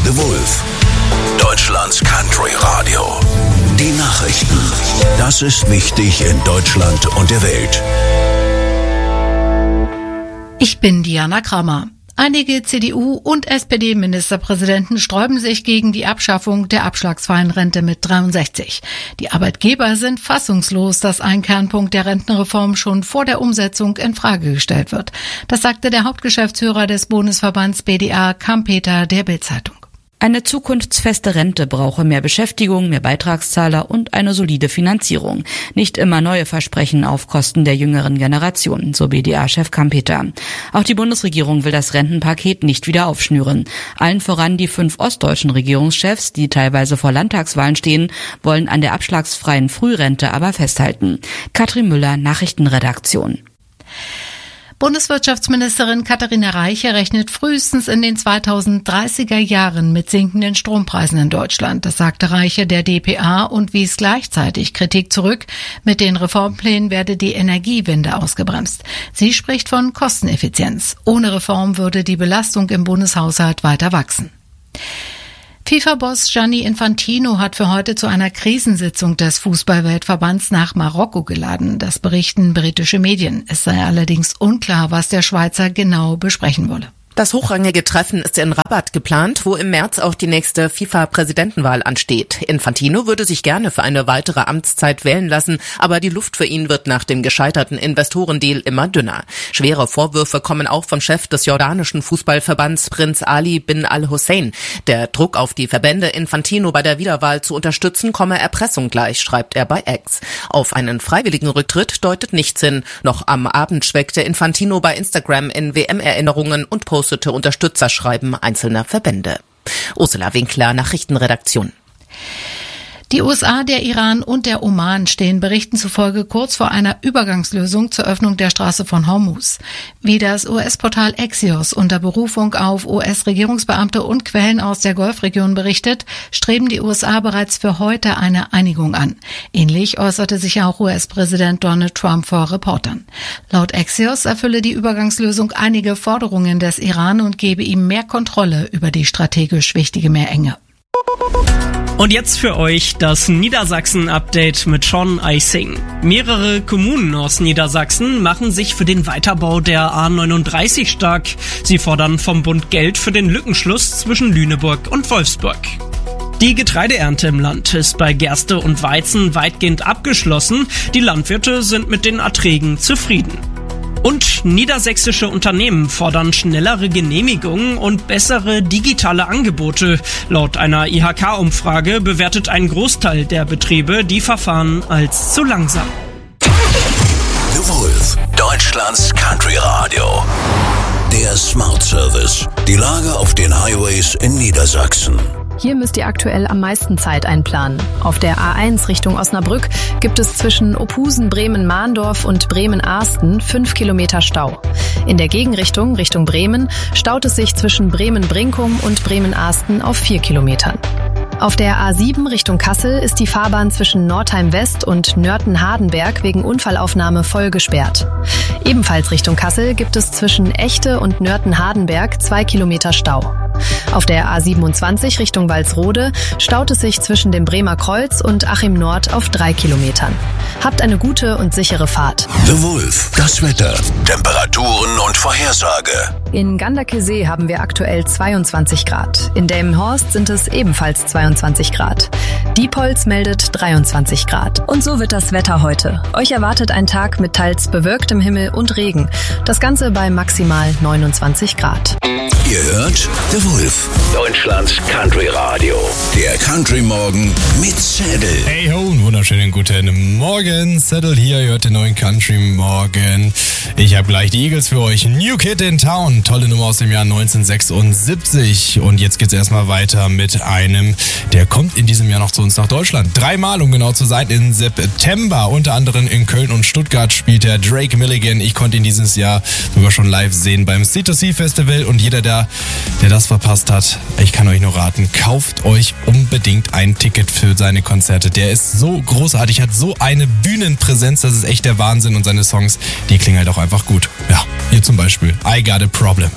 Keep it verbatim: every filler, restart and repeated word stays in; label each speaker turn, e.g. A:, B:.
A: The Wolf, Deutschlands Country Radio. Die Nachrichten. Das ist wichtig in Deutschland und der Welt.
B: Ich bin Diana Kramer. Einige C D U- und S P D-Ministerpräsidenten sträuben sich gegen die Abschaffung der abschlagsfreien Rente mit dreiundsechzig. Die Arbeitgeber sind fassungslos, dass ein Kernpunkt der Rentenreform schon vor der Umsetzung in Frage gestellt wird. Das sagte der Hauptgeschäftsführer des Bundesverbands B D A, Kampeter, der Bild-Zeitung.
C: Eine zukunftsfeste Rente brauche mehr Beschäftigung, mehr Beitragszahler und eine solide Finanzierung. Nicht immer neue Versprechen auf Kosten der jüngeren Generation, so B D A-Chef Kampeter. Auch die Bundesregierung will das Rentenpaket nicht wieder aufschnüren. Allen voran die fünf ostdeutschen Regierungschefs, die teilweise vor Landtagswahlen stehen, wollen an der abschlagsfreien Frührente aber festhalten. Katrin Müller, Nachrichtenredaktion.
B: Bundeswirtschaftsministerin Katharina Reiche rechnet frühestens in den zweitausenddreißiger Jahren mit sinkenden Strompreisen in Deutschland. Das sagte Reiche der D P A und wies gleichzeitig Kritik zurück. Mit den Reformplänen werde die Energiewende ausgebremst. Sie spricht von Kosteneffizienz. Ohne Reform würde die Belastung im Bundeshaushalt weiter wachsen. FIFA-Boss Gianni Infantino hat für heute zu einer Krisensitzung des Fußballweltverbands nach Marokko geladen. Das berichten britische Medien. Es sei allerdings unklar, was der Schweizer genau besprechen wolle.
D: Das hochrangige Treffen ist in Rabat geplant, wo im März auch die nächste FIFA-Präsidentenwahl ansteht. Infantino würde sich gerne für eine weitere Amtszeit wählen lassen, aber die Luft für ihn wird nach dem gescheiterten Investorendeal immer dünner. Schwere Vorwürfe kommen auch vom Chef des jordanischen Fußballverbands Prinz Ali bin al-Hussein. Der Druck auf die Verbände, Infantino bei der Wiederwahl zu unterstützen, komme Erpressung gleich, schreibt er bei X. Auf einen freiwilligen Rücktritt deutet nichts hin. Noch am Abend schwelgte Infantino bei Instagram in W M-Erinnerungen und postete Unterstützerschreiben einzelner Verbände. Ursula Winkler, Nachrichtenredaktion.
B: Die U S A, der Iran und der Oman stehen Berichten zufolge kurz vor einer Übergangslösung zur Öffnung der Straße von Hormuz. Wie das U S-Portal Axios unter Berufung auf U S-Regierungsbeamte und Quellen aus der Golfregion berichtet, streben die U S A bereits für heute eine Einigung an. Ähnlich äußerte sich auch U S-Präsident Donald Trump vor Reportern. Laut Axios erfülle die Übergangslösung einige Forderungen des Iran und gebe ihm mehr Kontrolle über die strategisch wichtige Meerenge.
E: Und jetzt für euch das Niedersachsen-Update mit Sean Eising. Mehrere Kommunen aus Niedersachsen machen sich für den Weiterbau der A neununddreißig stark. Sie fordern vom Bund Geld für den Lückenschluss zwischen Lüneburg und Wolfsburg. Die Getreideernte im Land ist bei Gerste und Weizen weitgehend abgeschlossen. Die Landwirte sind mit den Erträgen zufrieden. Und niedersächsische Unternehmen fordern schnellere Genehmigungen und bessere digitale Angebote. Laut einer I H K-Umfrage bewertet ein Großteil der Betriebe die Verfahren als zu langsam.
A: The Wolf, Deutschlands Country Radio. Der Smart Service. Die Lage auf den Highways in Niedersachsen.
F: Hier müsst ihr aktuell am meisten Zeit einplanen. Auf der A eins Richtung Osnabrück gibt es zwischen Ophusen, Bremen-Mahndorf und Bremen-Arsten fünf Kilometer Stau. In der Gegenrichtung, Richtung Bremen, staut es sich zwischen Bremen-Brinkum und Bremen-Arsten auf vier Kilometern. Auf der A sieben Richtung Kassel ist die Fahrbahn zwischen Nordheim West und Nörten-Hardenberg wegen Unfallaufnahme voll gesperrt. Ebenfalls Richtung Kassel gibt es zwischen Echte und Nörten-Hardenberg zwei Kilometer Stau. Auf der A siebenundzwanzig Richtung Walsrode staut es sich zwischen dem Bremer Kreuz und Achim Nord auf drei Kilometern. Habt eine gute und sichere Fahrt.
A: The Wolf, das Wetter, Temperaturen und Vorhersage.
F: In Ganderkesee haben wir aktuell zweiundzwanzig Grad. In Delmenhorst sind es ebenfalls zweiundzwanzig Grad. Diepholz meldet dreiundzwanzig Grad. Und so wird das Wetter heute. Euch erwartet ein Tag mit teils bewölktem Himmel und Regen. Das Ganze bei maximal neunundzwanzig Grad.
A: Ihr hört The Wolf, Deutschlands Country Radio. Der Country Morgen mit Zettel.
G: Hey ho, einen wunderschönen guten Morgen. Zettel hier, ihr hört den neuen Country Morgen. Ich habe gleich die Eagles für euch. New Kid in Town, tolle Nummer aus dem Jahr neunzehnhundertsechsundsiebzig. Und jetzt geht's erstmal weiter mit einem, der kommt in diesem Jahr noch zu uns nach Deutschland. Dreimal, um genau zu sein, in September. Unter anderem in Köln und Stuttgart spielt er Drake Milligan. Ich konnte ihn dieses Jahr sogar schon live sehen beim C zwei C Festival. Und jeder, der, der das verpasst hat, ich kann euch nur raten, kauft euch unbedingt ein Ticket für seine Konzerte. Der ist so großartig, hat so eine Bühnenpräsenz, das ist echt der Wahnsinn. Und seine Songs, die klingen halt auch einfach gut. Ja, hier zum Beispiel I Got a Problem.